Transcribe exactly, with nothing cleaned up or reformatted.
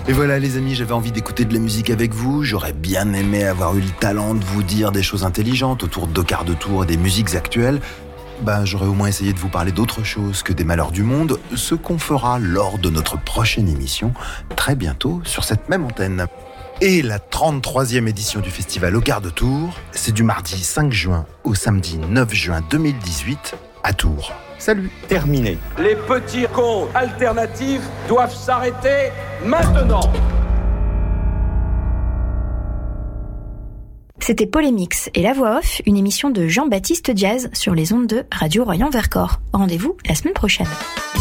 Et voilà les amis, j'avais envie d'écouter de la musique avec vous. J'aurais bien aimé avoir eu le talent de vous dire des choses intelligentes autour de quarts de tour et des musiques actuelles. Ben, j'aurais au moins essayé de vous parler d'autre chose que des malheurs du monde, ce qu'on fera lors de notre prochaine émission, très bientôt sur cette même antenne. Et la trente-troisième édition du festival Au Quart de Tour, c'est du mardi cinq juin au samedi neuf juin deux mille dix-huit à Tours. Salut. Terminé. Les petits cons alternatifs doivent s'arrêter maintenant. C'était Polémix et la voix off, une émission de Jean-Baptiste Diaz sur les ondes de Radio Royan Vercors. Rendez-vous la semaine prochaine.